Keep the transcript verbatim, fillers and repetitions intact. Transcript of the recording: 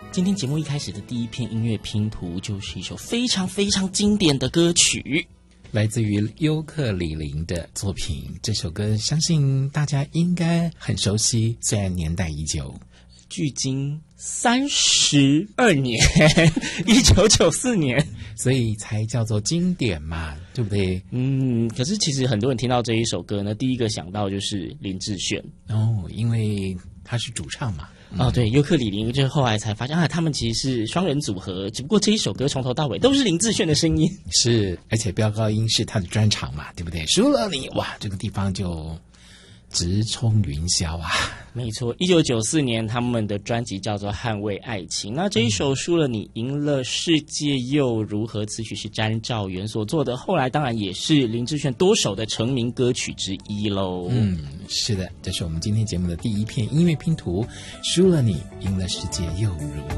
今天节目一开始的第一片音乐拼图就是一首非常非常经典的歌曲， 来自于尤克里林的作品。这首歌相信大家应该很熟悉，虽然年代已久， 距今三十二年，一九九四年， 所以才叫做经典嘛，对不对？ 嗯，可是其实很多人听到这一首歌呢，第一个想到就是林志炫哦，因为他是主唱嘛。 嗯、哦，对，尤克里里，就是后来才发现啊，他们其实是双人组合，只不过这一首歌从头到尾都是林志炫的声音。 是，而且飙高音是他的专长嘛，对不对？输了你，哇，这个地方就直冲云霄啊！ 没错，一九九四年他们的专辑叫做《捍卫爱情》，那这一首《输了你，赢了世界又如何》，词曲是詹兆元所做的，后来当然也是林志炫多首的成名歌曲之一喽。 嗯，是的，这是我们今天节目的第一片音乐拼图，《输了你，赢了世界又如